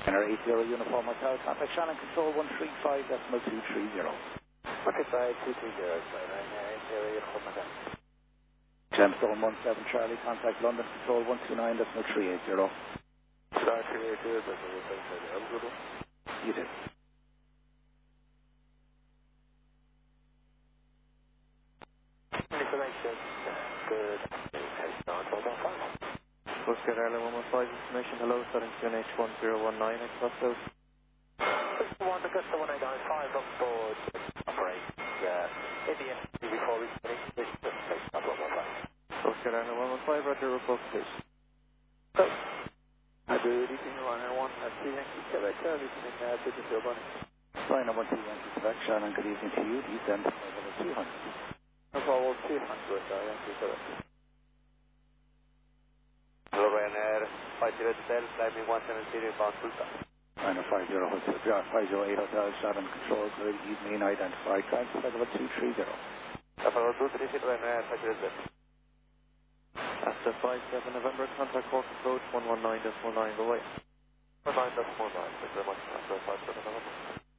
Enter 80 Uniform Hotel, contact Shannon Control 135.230. 135.230, sorry, 80 Uniform Hotel. Gemstone 17 Charlie, contact London Control 129.380. 380, that's a good one. You did. Information, good. Oscar Airline 115, information, hello, starting QNH 1019, across those. One, Augusta 1895 on board, operate, India, before we finish this presentation, I've got 115. Oscar Airline 115, roger, report, please. I do anything Ryanair 1 at 3 Yankee Quebec, listening to the field on. Ryanair 1 Yankee Quebec, Shannon, good evening to you. Descend level 200. No problem, 200, Yankee Quebec. Hello Ryanair, 50 Hotel, climbing 170 bound Sultan. Ryanair 50 Hotel, 508 Hotel, Shannon Control, good evening, identified, transfer level 230. Level 230, Ryanair, 50 Hotel. After 57 November, contact Cork Approach 119.19, go away. 119.19, thank you very much, after 57 November.